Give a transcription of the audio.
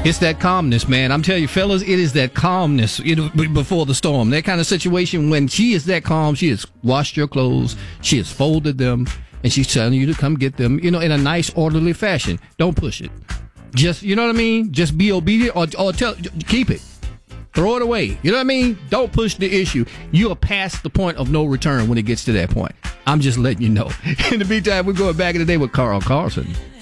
It's that calmness, man. I'm telling you, fellas, it is that calmness before the storm. That kind of situation when she is that calm, she has washed your clothes, she has folded them, and she's telling you to come get them, in a nice, orderly fashion. Don't push it. Just, you know what I mean? Just be obedient or keep it. Throw it away. You know what I mean? Don't push the issue. You are past the point of no return when it gets to that point. I'm just letting you know. In the meantime, we're going back in the day with Carl Carlson.